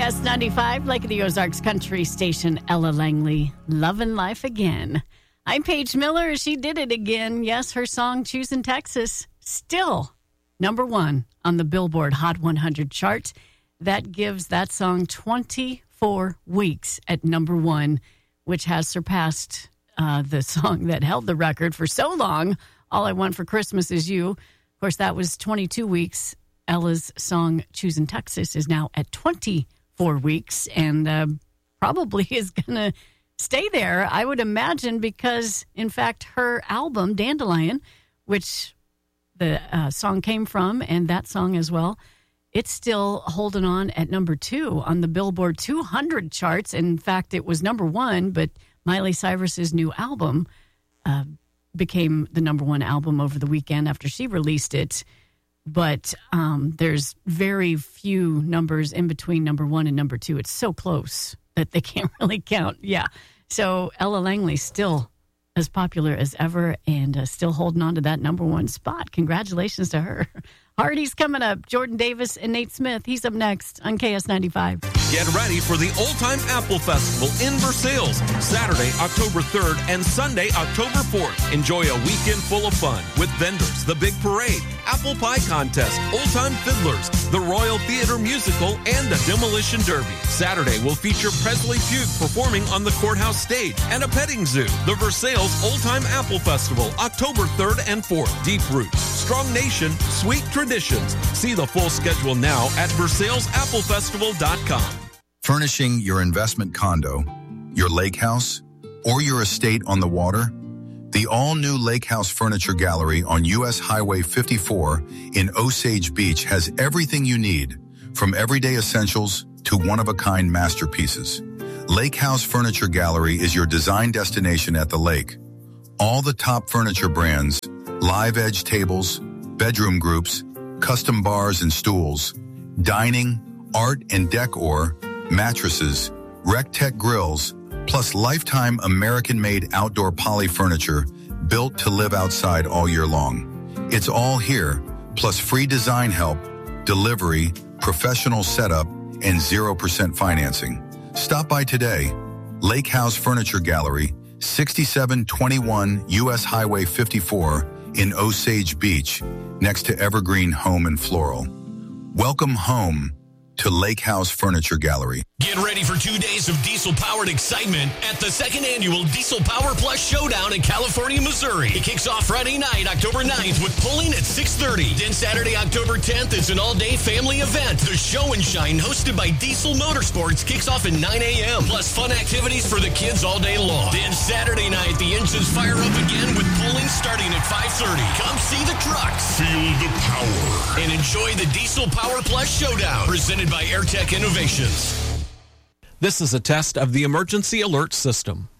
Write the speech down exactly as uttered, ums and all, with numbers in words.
S ninety-five, Lake of the Ozarks Country Station, Ella Langley, Lovin' Life Again. I'm Paige Miller. She did it again. Yes, her song, Choosing Texas, still number one on the Billboard Hot one hundred chart. That gives that song twenty-four weeks at number one, which has surpassed uh, the song that held the record for so long, All I Want for Christmas Is You. Of course, that was twenty-two weeks. Ella's song, Choosing Texas, is now at twenty-four weeks and uh, probably is going to stay there, I would imagine, because, in fact, her album, Dandelion, which the uh, song came from, and that song as well, it's still holding on at number two on the Billboard two hundred charts. In fact, it was number one, but Miley Cyrus's new album uh, became the number one album over the weekend after she released it. But um, there's very few numbers in between number one and number two. It's so close that they can't really count. Yeah. So Ella Langley still as popular as ever and uh, still holding on to that number one spot. Congratulations to her. Hardy's coming up. Jordan Davis and Nate Smith. He's up next on K S ninety-five. Get ready for the Old Time Apple Festival in Versailles, Saturday, October third and Sunday, October fourth. Enjoy a weekend full of fun with vendors, the big parade, apple pie contest, Old Time Fiddlers, the Royal Theater Musical, and the Demolition Derby. Saturday will feature Presley Fugue performing on the courthouse stage and a petting zoo. The Versailles Old Time Apple Festival, October third and fourth. Deep roots, strong nation, sweet traditions. See the full schedule now at versailles apple festival dot com. Furnishing your investment condo, your lake house, or your estate on the water? The all-new Lake House Furniture Gallery on U S Highway fifty-four in Osage Beach has everything you need, from everyday essentials to one-of-a-kind masterpieces. Lake House Furniture Gallery is your design destination at the lake. All the top furniture brands, live edge tables, bedroom groups, custom bars and stools, dining, art and decor, mattresses, Rec-Tech grills, plus lifetime American-made outdoor poly furniture built to live outside all year long. It's all here, plus free design help, delivery, professional setup, and zero percent financing. Stop by today. Lake House Furniture Gallery, sixty-seven twenty-one U S Highway fifty-four in Osage Beach, next to Evergreen Home and Floral. Welcome home to Lake House Furniture Gallery. Get ready for two days of diesel-powered excitement at the second annual Diesel Power Plus Showdown in California, Missouri. It kicks off Friday night, October ninth, with polling at six thirty. Then Saturday, October tenth, is an all-day family event. The Show and Shine, hosted by Diesel Motorsports, kicks off at nine a.m., plus fun activities for the kids all day long. Then Saturday night, the engines fire up again with polling starting at five thirty. Come see the trucks, feel the power, and enjoy the Diesel Power Plus Showdown, presented by AirTech Innovations. This is a test of the emergency alert system.